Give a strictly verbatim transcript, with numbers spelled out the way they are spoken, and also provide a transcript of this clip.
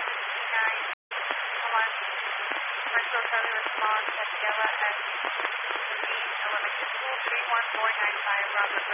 sixty-nine. Come on. Commercial Charlie response, Daniela at three elementary school, three one four nine five, Robert.